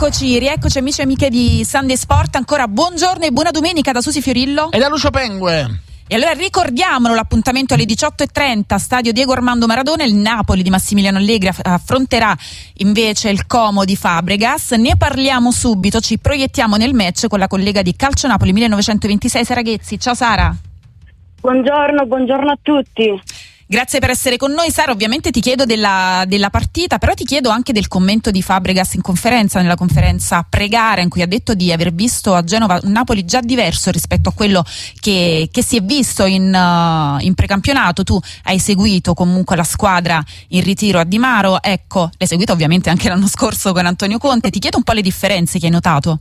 Rieccoci amici e amiche di Sunday Sport, ancora buongiorno e buona domenica da Susi Fiorillo e da Lucio Pengue. E allora ricordiamolo, l'appuntamento alle 18:30, stadio Diego Armando Maradona. Il Napoli di Massimiliano Allegri affronterà invece il Como di Fabregas. Ne parliamo subito, ci proiettiamo nel match con la collega di Calcio Napoli 1926, Sara Ghezzi. Ciao Sara. Buongiorno a tutti. Grazie per essere con noi, Sara. Ovviamente ti chiedo della partita, però ti chiedo anche del commento di Fabregas in conferenza, nella conferenza pre-gara, in cui ha detto di aver visto a Genova un Napoli già diverso rispetto a quello che si è visto in precampionato. Tu hai seguito comunque la squadra in ritiro a Di Maro, ecco, l'hai seguito ovviamente anche l'anno scorso con Antonio Conte. Ti chiedo un po' le differenze che hai notato.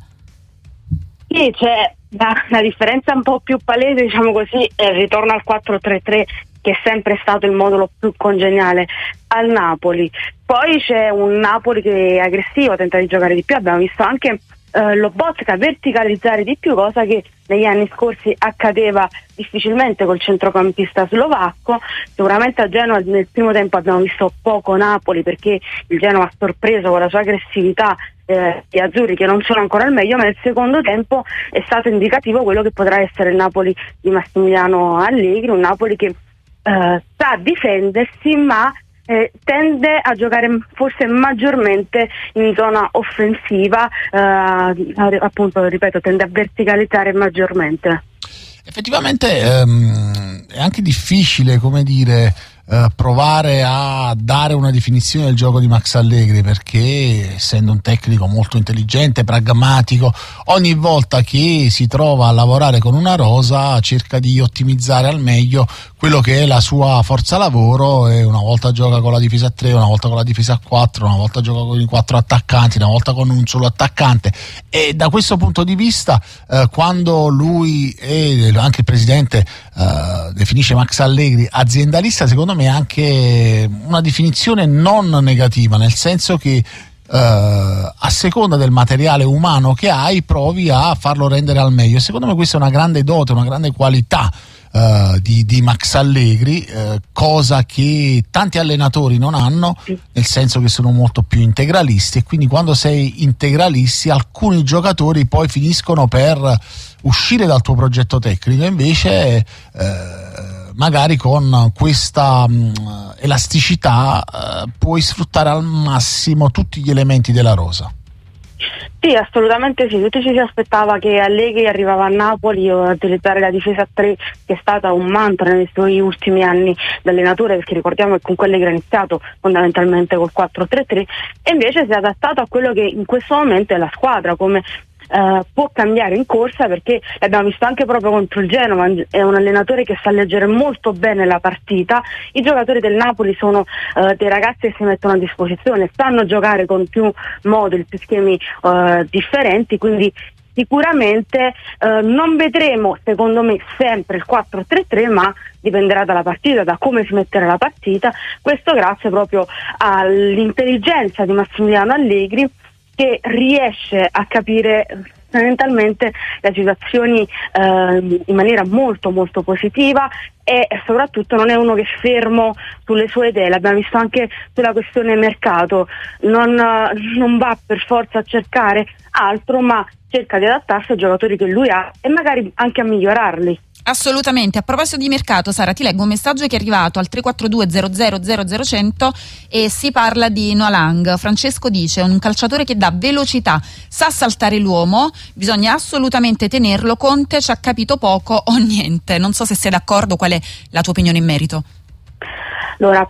Sì, c'è la differenza un po' più palese, diciamo così, è il ritorno al 4-3-3, che è sempre stato il modulo più congeniale al Napoli. Poi c'è un Napoli che è aggressivo, tenta di giocare di più. Abbiamo visto anche Lobotka verticalizzare di più, cosa che negli anni scorsi accadeva difficilmente col centrocampista slovacco. Sicuramente a Genova nel primo tempo abbiamo visto poco Napoli, perché il Genova ha sorpreso con la sua aggressività gli azzurri, che non sono ancora al meglio, ma nel secondo tempo è stato indicativo quello che potrà essere il Napoli di Massimiliano Allegri, un Napoli che sa difendersi, ma tende a giocare forse maggiormente in zona offensiva, appunto, ripeto, tende a verticalizzare maggiormente. Effettivamente è anche difficile, come dire, provare a dare una definizione del gioco di Max Allegri, perché essendo un tecnico molto intelligente, pragmatico, ogni volta che si trova a lavorare con una rosa cerca di ottimizzare al meglio quello che è la sua forza lavoro, e una volta gioca con la difesa a 3, una volta con la difesa a 4, una volta gioca con i 4 attaccanti, una volta con un solo attaccante. E da questo punto di vista quando lui e anche il presidente definisce Max Allegri aziendalista, secondo me è anche una definizione non negativa, nel senso che a seconda del materiale umano che hai provi a farlo rendere al meglio. Secondo me questa è una grande dote, una grande qualità di Max Allegri, cosa che tanti allenatori non hanno, nel senso che sono molto più integralisti, e quindi quando sei integralisti alcuni giocatori poi finiscono per uscire dal tuo progetto tecnico. Invece magari con questa elasticità puoi sfruttare al massimo tutti gli elementi della rosa. Sì, assolutamente sì. Tutti ci si aspettava che Allegri arrivava a Napoli a utilizzare la difesa a 3, che è stata un mantra nei suoi ultimi anni da allenatore, perché ricordiamo che con Allegri ha iniziato fondamentalmente col 4-3-3, e invece si è adattato a quello che in questo momento è la squadra, come può cambiare in corsa, perché l'abbiamo visto anche proprio contro il Genova. È un allenatore che sa leggere molto bene la partita. I giocatori del Napoli sono dei ragazzi che si mettono a disposizione, sanno giocare con più moduli, più schemi differenti, quindi sicuramente non vedremo, secondo me, sempre il 4-3-3, ma dipenderà dalla partita, da come si metterà la partita. Questo grazie proprio all'intelligenza di Massimiliano Allegri, che riesce a capire fondamentalmente le situazioni in maniera molto molto positiva, e soprattutto non è uno che è fermo sulle sue idee. L'abbiamo visto anche sulla questione mercato, non va per forza a cercare altro, ma cerca di adattarsi ai giocatori che lui ha e magari anche a migliorarli. Assolutamente. A proposito di mercato, Sara, ti leggo un messaggio che è arrivato al 342 00 00 e si parla di Noah Lang. Francesco dice: un calciatore che dà velocità, sa saltare l'uomo, bisogna assolutamente tenerlo. Conte ci ha capito poco o niente. Non so se sei d'accordo, qual è la tua opinione in merito? Allora,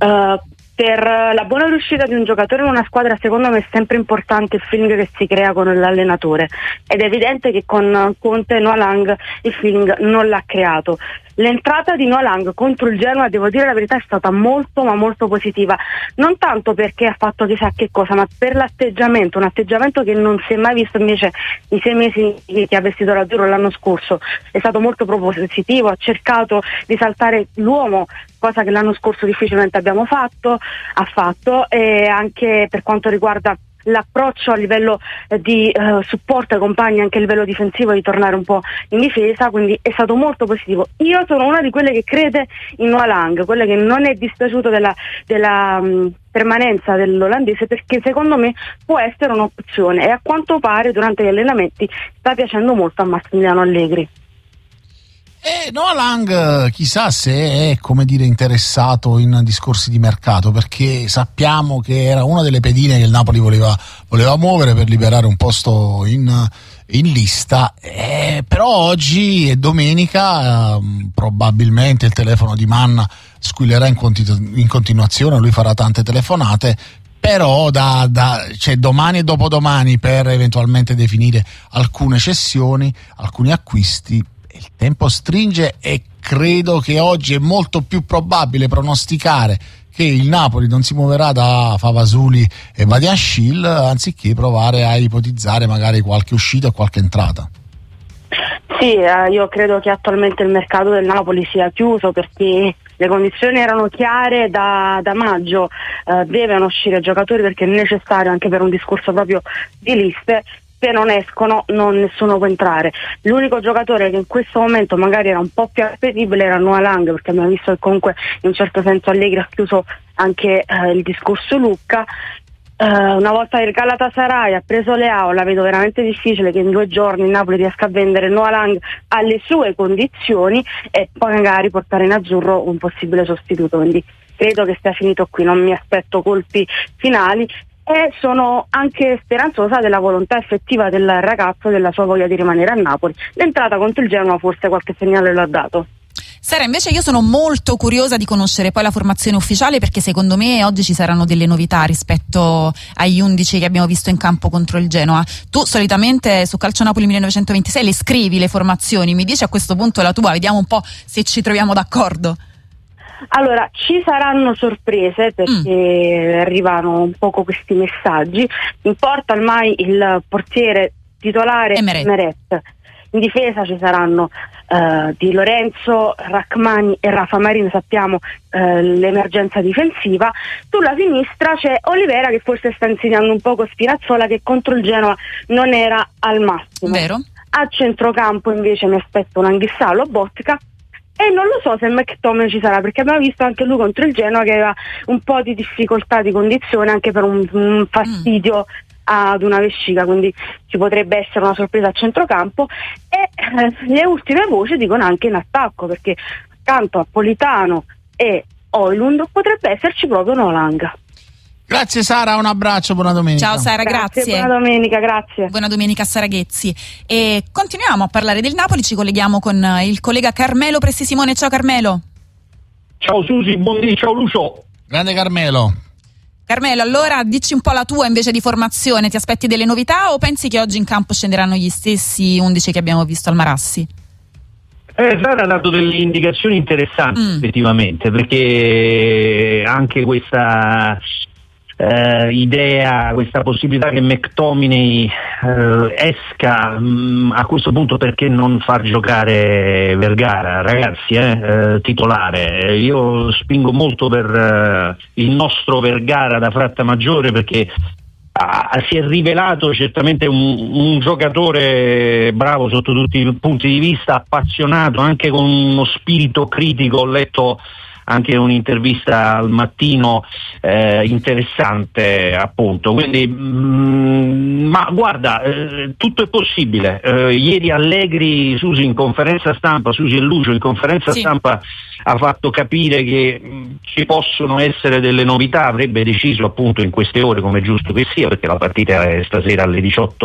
per la buona riuscita di un giocatore in una squadra, secondo me è sempre importante il feeling che si crea con l'allenatore, ed è evidente che con Conte Noah Lang il feeling non l'ha creato. L'entrata di Noah Lang contro il Genoa, devo dire la verità, è stata molto ma molto positiva, non tanto perché ha fatto chissà che cosa, ma per l'atteggiamento, un atteggiamento che non si è mai visto invece i 6 mesi che ha vestito l'azzurro l'anno scorso. È stato molto propositivo, ha cercato di saltare l'uomo, cosa che l'anno scorso difficilmente ha fatto, e anche per quanto riguarda l'approccio a livello di supporto ai compagni, anche a livello difensivo, di tornare un po' in difesa, quindi è stato molto positivo. Io sono una di quelle che crede in Noah Lang, quelle che non è dispiaciuto della permanenza dell'olandese, perché secondo me può essere un'opzione e a quanto pare durante gli allenamenti sta piacendo molto a Massimiliano Allegri. Noah Lang chissà se è, come dire, interessato in discorsi di mercato, perché sappiamo che era una delle pedine che il Napoli voleva muovere per liberare un posto in lista, però oggi è domenica, probabilmente il telefono di Manna squillerà in continuazione, lui farà tante telefonate, però cioè domani e dopodomani per eventualmente definire alcune cessioni, alcuni acquisti. Il tempo stringe e credo che oggi è molto più probabile pronosticare che il Napoli non si muoverà da Favasuli e Badiashile anziché provare a ipotizzare magari qualche uscita o qualche entrata. Sì, io credo che attualmente il mercato del Napoli sia chiuso, perché le condizioni erano chiare da maggio, devono uscire giocatori perché è necessario anche per un discorso proprio di liste. Se non escono nessuno può entrare. L'unico giocatore che in questo momento magari era un po' più appetibile era Noah Lang, perché abbiamo visto che comunque in un certo senso Allegri ha chiuso anche il discorso Lucca. Una volta che il Galatasaray ha preso Leao, la vedo veramente difficile che in 2 giorni il Napoli riesca a vendere Noah Lang alle sue condizioni e poi magari portare in azzurro un possibile sostituto, quindi credo che sia finito qui, non mi aspetto colpi finali. E sono anche speranzosa della volontà effettiva del ragazzo, della sua voglia di rimanere a Napoli. L'entrata contro il Genoa forse qualche segnale l'ha dato. Sara, invece io sono molto curiosa di conoscere poi la formazione ufficiale, perché secondo me oggi ci saranno delle novità rispetto agli 11 che abbiamo visto in campo contro il Genoa. Tu solitamente su Calcio Napoli 1926 le scrivi le formazioni, mi dici a questo punto la tua, vediamo un po' se ci troviamo d'accordo. Allora, ci saranno sorprese perché arrivano un poco questi messaggi. In porta ormai il portiere titolare Meret. In difesa ci saranno Di Lorenzo, Rachmani e Rafa Marini, sappiamo l'emergenza difensiva. Sulla sinistra c'è Olivera, che forse sta insegnando un poco Spinazzola, che contro il Genoa non era al massimo. Vero? A centrocampo invece mi aspetto un Anghissà o Botka. E non lo so se McTominay ci sarà, perché abbiamo visto anche lui contro il Genoa che aveva un po' di difficoltà di condizione anche per un fastidio ad una vescica, quindi ci potrebbe essere una sorpresa a centrocampo. E le ultime voci dicono anche in attacco, perché accanto a Politano e Højlund potrebbe esserci proprio Noah Lang. Grazie Sara, un abbraccio, buona domenica. Ciao Sara, grazie. Buona domenica, grazie. Buona domenica a Sara Ghezzi. E continuiamo a parlare del Napoli, ci colleghiamo con il collega Carmelo Presti-Simone. Ciao Carmelo. Ciao Susi, buondì, ciao Lucio. Grande Carmelo. Carmelo, allora dici un po' la tua invece di formazione, ti aspetti delle novità o pensi che oggi in campo scenderanno gli stessi 11 che abbiamo visto al Marassi? Sara ha dato delle indicazioni interessanti effettivamente, perché anche questa idea, questa possibilità che McTominay esca, a questo punto perché non far giocare Vergara, ragazzi, titolare. Io spingo molto per il nostro Vergara da Frattamaggiore, perché si è rivelato certamente un giocatore bravo sotto tutti i punti di vista, appassionato, anche con uno spirito critico. Ho letto anche un'intervista al Mattino interessante, appunto, quindi ma guarda, tutto è possibile. Ieri Allegri, Susi e Lucio in conferenza stampa ha fatto capire che ci possono essere delle novità, avrebbe deciso appunto in queste ore, come è giusto che sia, perché la partita è stasera alle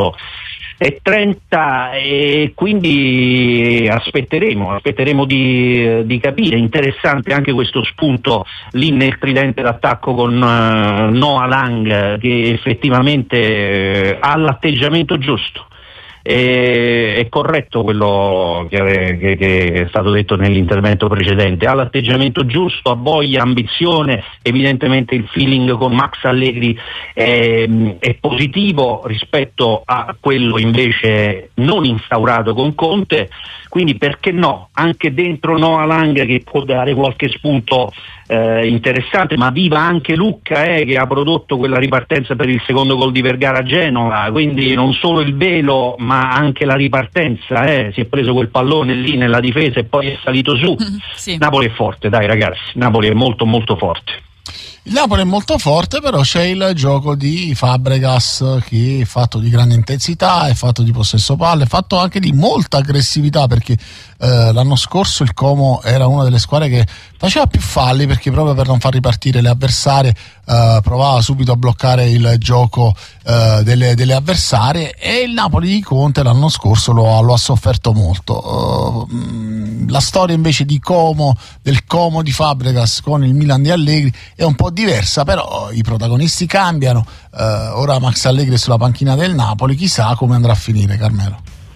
18:30 e quindi aspetteremo di capire. Interessante anche questo spunto lì nel tridente d'attacco con Noah Lang, che effettivamente ha l'atteggiamento giusto. È corretto quello che è stato detto nell'intervento precedente, ha l'atteggiamento giusto, ha voglia, ambizione. Evidentemente il feeling con Max Allegri è positivo rispetto a quello invece non instaurato con Conte, quindi perché no, anche dentro Noah Lang, che può dare qualche spunto interessante, ma viva anche Lucca che ha prodotto quella ripartenza per il secondo gol di Vergara a Genova, quindi non solo il velo ma anche la ripartenza, si è preso quel pallone lì nella difesa e poi è salito su. Sì. Napoli è forte, dai ragazzi, Napoli è molto molto forte. Il Napoli è molto forte, però c'è il gioco di Fabregas che è fatto di grande intensità, è fatto di possesso palle, è fatto anche di molta aggressività, perché l'anno scorso il Como era una delle squadre che faceva più falli, perché proprio per non far ripartire le avversarie provava subito a bloccare il gioco delle avversarie, e il Napoli di Conte l'anno scorso lo ha sofferto molto. La storia invece del Como di Fabregas con il Milan di Allegri è un po' diversa, però i protagonisti cambiano. Ora Max Allegri è sulla panchina del Napoli, chissà come andrà a finire, Carmelo.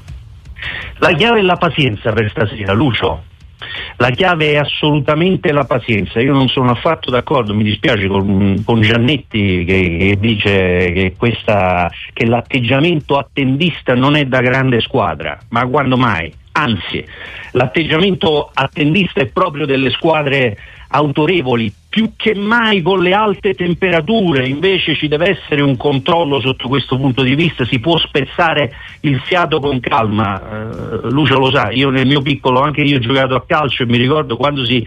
La chiave è la pazienza per stasera, Lucio. La chiave è assolutamente la pazienza. Io non sono affatto d'accordo, mi dispiace, con Giannetti che dice che l'atteggiamento attendista non è da grande squadra, ma quando mai? Anzi, l'atteggiamento attendista è proprio delle squadre autorevoli. Più che mai con le alte temperature invece ci deve essere un controllo sotto questo punto di vista, si può spezzare il fiato con calma. Lucio lo sa, io nel mio piccolo, anche io ho giocato a calcio e mi ricordo quando si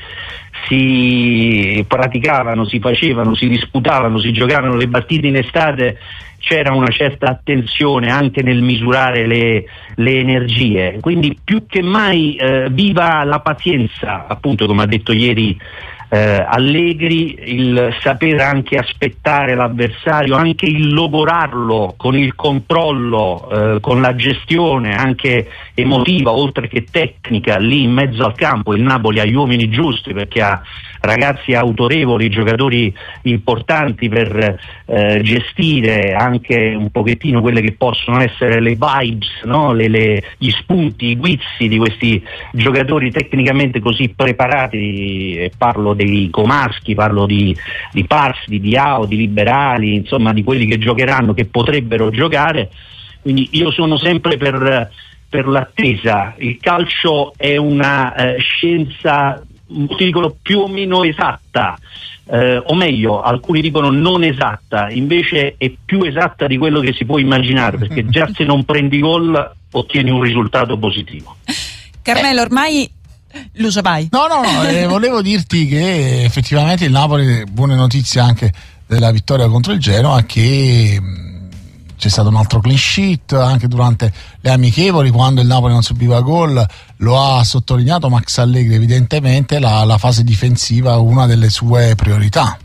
praticavano, si facevano, si disputavano, si giocavano le partite in estate, c'era una certa attenzione anche nel misurare le energie, quindi più che mai viva la pazienza, appunto come ha detto ieri Allegri, il saper anche aspettare l'avversario, anche il logorarlo con il controllo, con la gestione anche emotiva oltre che tecnica lì in mezzo al campo. Il Napoli ha gli uomini giusti, perché ha ragazzi autorevoli, giocatori importanti per gestire anche un pochettino quelle che possono essere le vibes, no? Gli spunti, i guizzi di questi giocatori tecnicamente così preparati, e parlo dei comaschi, parlo di Pars, di Diao, di Liberali, insomma di quelli che giocheranno, che potrebbero giocare. Quindi io sono sempre per l'attesa. Il calcio è una scienza, molti dicono più o meno esatta, o meglio, alcuni dicono non esatta, invece è più esatta di quello che si può immaginare, perché già se non prendi gol ottieni un risultato positivo. Carmelo, ormai Lucio, vai. No, volevo dirti che effettivamente il Napoli, buone notizie anche della vittoria contro il Genoa, che c'è stato un altro clean sheet anche durante le amichevoli, quando il Napoli non subiva gol. Lo ha sottolineato Max Allegri, evidentemente la fase difensiva è una delle sue priorità.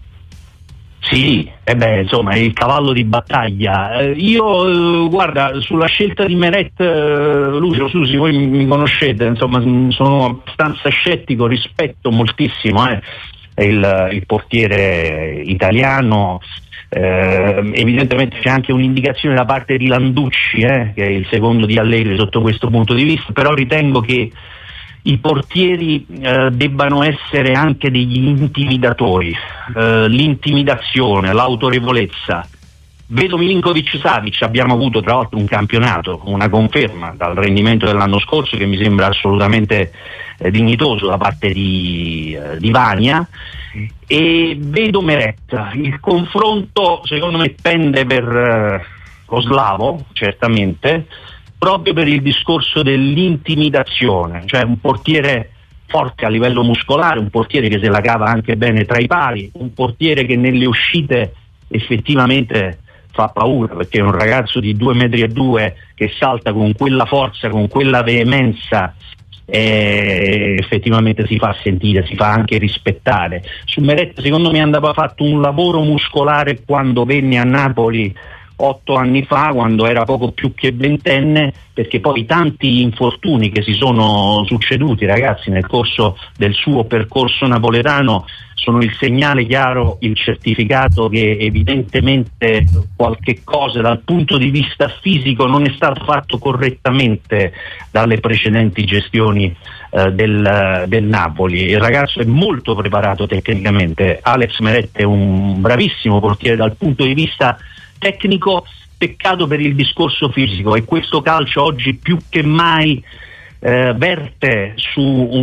Sì, insomma è il cavallo di battaglia. Io guarda, sulla scelta di Meret, Lucio, Susi, voi mi conoscete, insomma sono abbastanza scettico, rispetto moltissimo il portiere italiano. Evidentemente c'è anche un'indicazione da parte di Landucci, che è il secondo di Allegri sotto questo punto di vista, però ritengo che i portieri debbano essere anche degli intimidatori, l'intimidazione, l'autorevolezza. Vedo Milinkovic-Savic, abbiamo avuto tra l'altro un campionato, una conferma dal rendimento dell'anno scorso che mi sembra assolutamente dignitoso da parte di Vania, e vedo Meret. Il confronto secondo me pende per Oslavo, certamente, proprio per il discorso dell'intimidazione, cioè un portiere forte a livello muscolare, un portiere che se la cava anche bene tra i pali, un portiere che nelle uscite effettivamente fa paura, perché è un ragazzo di 2,2 metri che salta con quella forza, con quella veemenza, effettivamente si fa sentire, si fa anche rispettare. Su Meret secondo me andava fatto un lavoro muscolare quando venne a Napoli 8 anni fa, quando era poco più che ventenne, perché poi tanti infortuni che si sono succeduti, ragazzi, nel corso del suo percorso napoletano sono il segnale chiaro, il certificato che evidentemente qualche cosa dal punto di vista fisico non è stato fatto correttamente dalle precedenti gestioni del Napoli. Il ragazzo è molto preparato tecnicamente. Alex Meret è un bravissimo portiere dal punto di vista tecnico, peccato per il discorso fisico, e questo calcio oggi più che mai verte su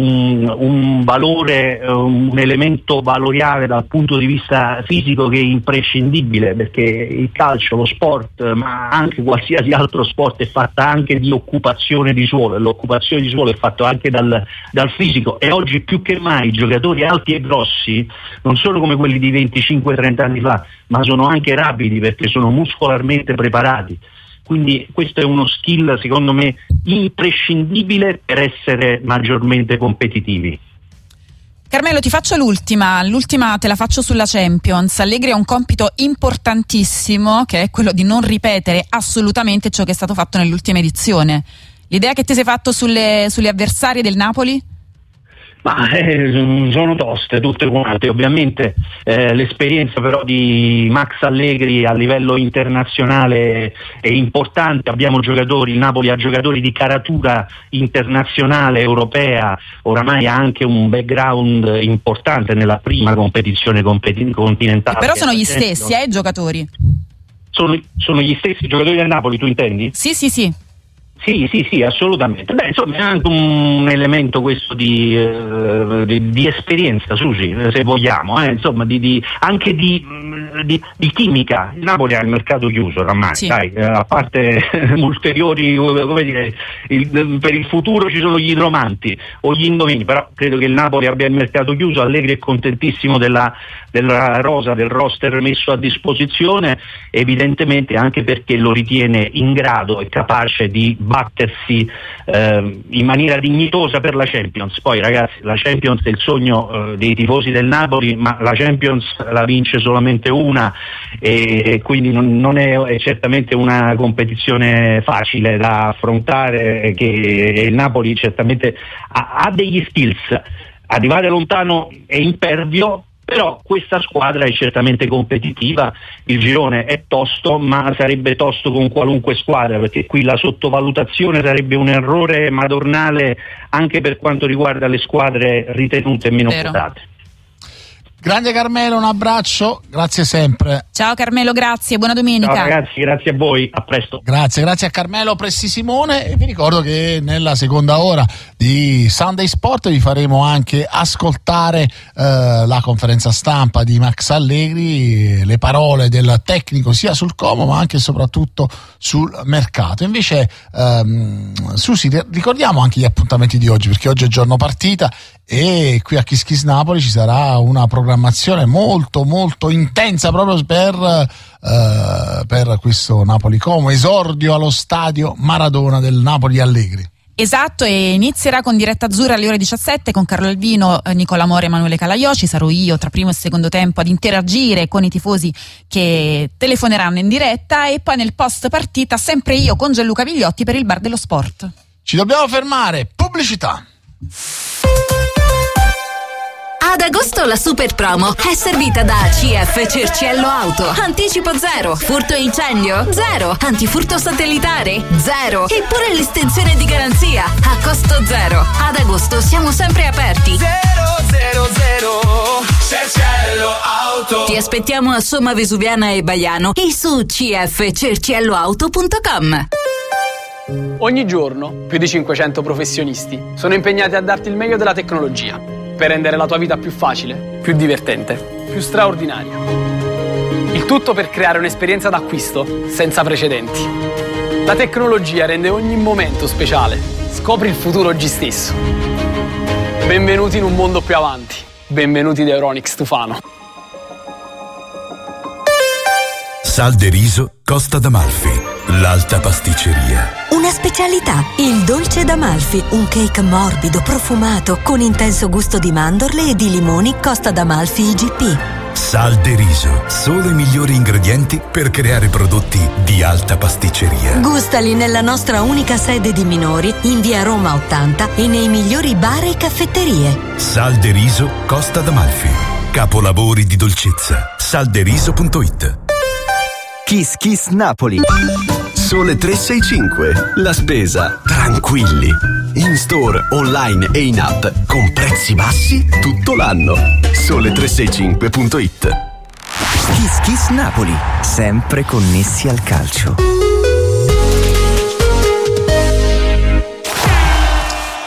un valore, un elemento valoriale dal punto di vista fisico che è imprescindibile, perché il calcio, lo sport, ma anche qualsiasi altro sport è fatta anche di occupazione di suolo, e l'occupazione di suolo è fatta anche dal fisico, e oggi più che mai i giocatori alti e grossi non sono come quelli di 25-30 anni fa, ma sono anche rapidi perché sono muscolarmente preparati. Quindi questo è uno skill secondo me imprescindibile per essere maggiormente competitivi. Carmelo, ti faccio l'ultima te la faccio sulla Champions. Allegri ha un compito importantissimo, che è quello di non ripetere assolutamente ciò che è stato fatto nell'ultima edizione. L'idea che ti sei fatto sulle avversarie del Napoli? Ma sono toste tutte quante, ovviamente l'esperienza però di Max Allegri a livello internazionale è importante. Abbiamo giocatori, il Napoli ha giocatori di caratura internazionale, europea, oramai ha anche un background importante nella prima competizione continentale. Però sono gli stessi i giocatori? Sono gli stessi giocatori del Napoli, tu intendi? Sì. Sì, assolutamente. Beh, insomma, è anche un elemento questo di esperienza, Susi, se vogliamo, insomma, anche di chimica. Il Napoli ha il mercato chiuso oramai, sì. Dai, a parte ulteriori, come dire, per il futuro ci sono gli idromanti o gli indovini, però credo che il Napoli abbia il mercato chiuso. Allegri è contentissimo della rosa, del roster messo a disposizione, evidentemente anche perché lo ritiene in grado e capace di battersi in maniera dignitosa per la Champions. Poi ragazzi, la Champions è il sogno dei tifosi del Napoli, ma la Champions la vince solamente una, e quindi non è certamente una competizione facile da affrontare, che il Napoli certamente ha degli skills. Arrivare lontano è impervio, però questa squadra è certamente competitiva. Il girone è tosto, ma sarebbe tosto con qualunque squadra, perché qui la sottovalutazione sarebbe un errore madornale anche per quanto riguarda le squadre ritenute meno quotate. Grande Carmelo, un abbraccio, grazie sempre. Ciao Carmelo, grazie, buona domenica. Ciao ragazzi, grazie a voi, a presto. Grazie a Carmelo Pressi Simone, e vi ricordo che nella seconda ora di Sunday Sport vi faremo anche ascoltare la conferenza stampa di Max Allegri, le parole del tecnico sia sul Como ma anche e soprattutto sul mercato. Invece Susi, ricordiamo anche gli appuntamenti di oggi, perché oggi è giorno partita e qui a Kiss Kiss Napoli ci sarà una programmazione molto molto intensa proprio per questo Napoli Como, esordio allo stadio Maradona del Napoli Allegri. Esatto, e inizierà con diretta azzurra alle ore 17 con Carlo Alvino, Nicola Mori e Emanuele Calaiò. Ci sarò io tra primo e secondo tempo ad interagire con i tifosi che telefoneranno in diretta, e poi nel post partita sempre io con Gianluca Vigliotti per il Bar dello Sport. Ci dobbiamo fermare, pubblicità. Ad agosto la super promo è servita da CF Cerciello Auto. Anticipo 0, furto e incendio 0, antifurto satellitare 0, eppure l'estensione di garanzia a costo 0. Ad agosto siamo sempre aperti. 000 Cerciello Auto. Ti aspettiamo a Somma Vesuviana e Baiano e su cfcercielloauto.com. Ogni giorno più di 500 professionisti sono impegnati a darti il meglio della tecnologia per rendere la tua vita più facile, più divertente, più straordinaria. Il tutto per creare un'esperienza d'acquisto senza precedenti. La tecnologia rende ogni momento speciale. Scopri il futuro oggi stesso. Benvenuti in un mondo più avanti. Benvenuti da Euronics Tufano. Sal de riso Costa d'Amalfi, l'alta pasticceria. Una specialità, il dolce d'Amalfi, un cake morbido, profumato, con intenso gusto di mandorle e di limoni Costa d'Amalfi IGP. Sal de riso, solo i migliori ingredienti per creare prodotti di alta pasticceria. Gustali nella nostra unica sede di minori, in via Roma 80 e nei migliori bar e caffetterie. Sal de riso Costa d'Amalfi, capolavori di dolcezza. Salderiso.it. Kiss Kiss Napoli. Sole 365. La spesa tranquilli. In store, online e in app con prezzi bassi tutto l'anno. Sole365.it. Kiss Kiss Napoli, sempre connessi al calcio.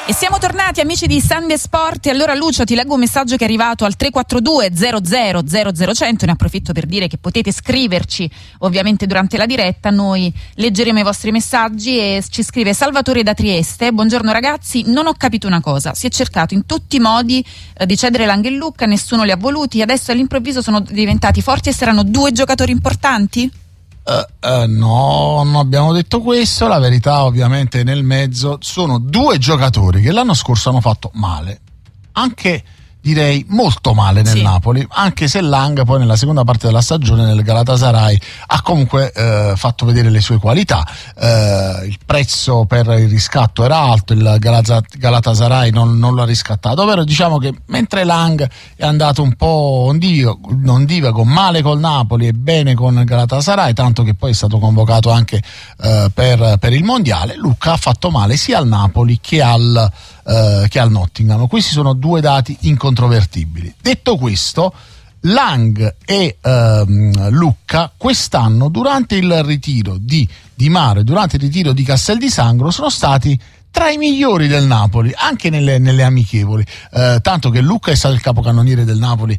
E siamo tornati, amici di Sunday Sport. E allora, Lucio, ti leggo un messaggio che è arrivato al 342 00 00 100. Ne approfitto per dire che potete scriverci ovviamente durante la diretta, noi leggeremo i vostri messaggi. E ci scrive Salvatore da Trieste: buongiorno ragazzi, non ho capito una cosa, si è cercato in tutti i modi di cedere Lang e Lucca, nessuno li ha voluti, adesso all'improvviso sono diventati forti e saranno due giocatori importanti? No, non abbiamo detto questo. La verità ovviamente nel mezzo sono due giocatori che l'anno scorso hanno fatto male, anche direi molto male nel Napoli, anche se Lang poi nella seconda parte della stagione nel Galatasaray ha comunque fatto vedere le sue qualità. Il prezzo per il riscatto era alto, il Galatasaray non lo ha riscattato, però diciamo che mentre Lang è andato un po' non divago, male col Napoli e bene con il Galatasaray, tanto che poi è stato convocato anche per il mondiale, Lucca ha fatto male sia al Napoli che al Nottingham. Questi sono due dati incontrovertibili. Detto questo, Lang e Lucca quest'anno, durante il ritiro di Di Mauro e durante il ritiro di Castel di Sangro, sono stati tra i migliori del Napoli anche nelle amichevoli, tanto che Lucca è stato il capocannoniere del Napoli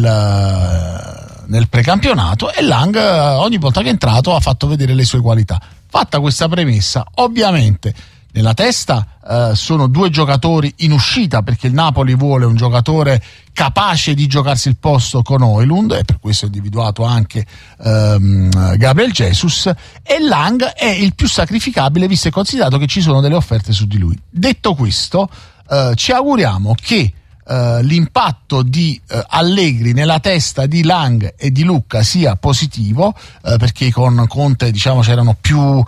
nel precampionato, e Lang ogni volta che è entrato ha fatto vedere le sue qualità. Fatta questa premessa, ovviamente nella testa sono due giocatori in uscita, perché il Napoli vuole un giocatore capace di giocarsi il posto con Højlund, e per questo ha individuato anche Gabriel Jesus, e Lang è il più sacrificabile, visto e considerato che ci sono delle offerte su di lui. Detto questo, ci auguriamo che l'impatto di Allegri nella testa di Lang e di Lucca sia positivo, perché con Conte diciamo c'erano più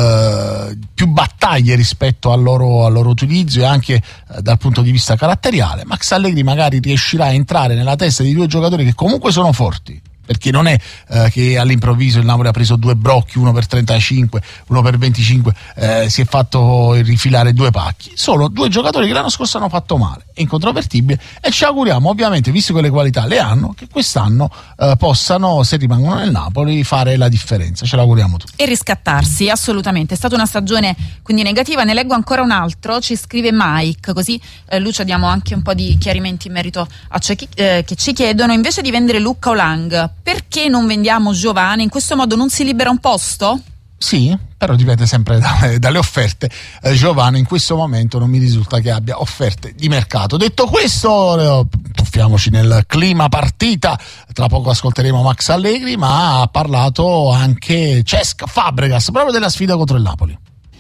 battaglie rispetto al loro utilizzo, e anche dal punto di vista caratteriale. Max Allegri magari riuscirà a entrare nella testa di due giocatori che comunque sono forti, perché non è che all'improvviso il Napoli ha preso due brocchi, uno per 35, uno per 25, si è fatto rifilare due pacchi. Sono due giocatori che l'anno scorso hanno fatto male, è incontrovertibile, e ci auguriamo ovviamente, visto che le qualità le hanno, che quest'anno possano, se rimangono nel Napoli, fare la differenza. Ce l'auguriamo tutti. E riscattarsi, assolutamente. È stata una stagione quindi negativa. Ne leggo ancora un altro, ci scrive Mike, così Lucio diamo anche un po' di chiarimenti in merito a ciò che ci chiedono. Invece di vendere Lucca o Lang, perché non vendiamo Giovane? In questo modo non si libera un posto? Sì, però dipende sempre dalle offerte. Giovane in questo momento non mi risulta che abbia offerte di mercato. Detto questo, tuffiamoci nel clima partita. Tra poco ascolteremo Max Allegri, ma ha parlato anche Cesc Fabregas proprio della sfida contro il Napoli.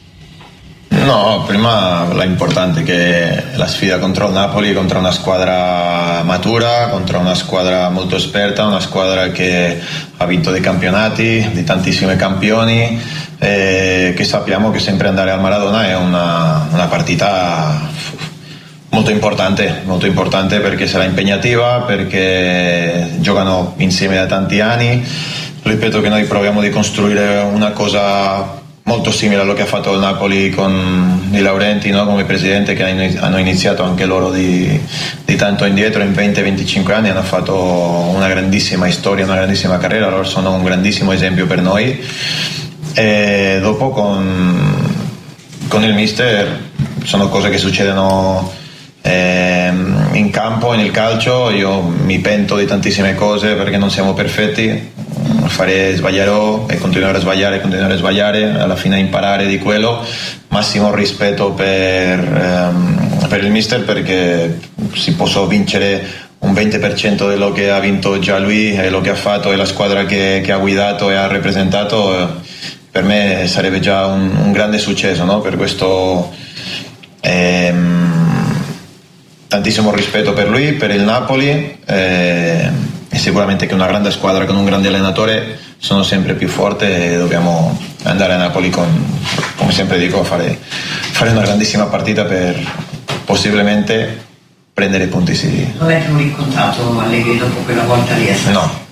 No, prima l'importante che la sfida contro il Napoli, contro una squadra matura, contro una squadra molto esperta, una squadra che ha vinto dei campionati, di tantissimi campioni, che sappiamo che sempre andare al Maradona è una partita molto importante perché sarà impegnativa, perché giocano insieme da tanti anni. Ripeto che noi proviamo di costruire una cosa molto simile a quello che ha fatto il Napoli con Di Laurenti, no? Come presidente, che hanno iniziato anche loro di tanto indietro, in 20-25 anni hanno fatto una grandissima storia, una grandissima carriera, loro sono un grandissimo esempio per noi. E dopo con il mister sono cose che succedono in campo, nel calcio. Io mi pento di tantissime cose perché non siamo perfetti, sbaglierò e continuare a sbagliare, alla fine imparare di quello. Massimo rispetto per il mister, perché si può vincere un 20% di quello che ha vinto già lui e lo che ha fatto e la squadra che ha guidato e ha rappresentato. Per me sarebbe già un grande successo, no? Per questo tantissimo rispetto per lui, per il Napoli, e sicuramente che una grande squadra con un grande allenatore sono sempre più forte, e dobbiamo andare a Napoli come sempre dico, a fare una grandissima partita per possibilmente prendere punti. Sì. Non è più incontrato Allegri dopo quella volta lì? No.